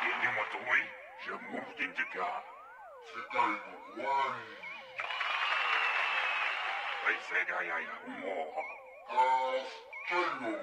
Aidez-moi, Tory. Je moved into God. 世界の終わり。 世界がもう。 助けろ。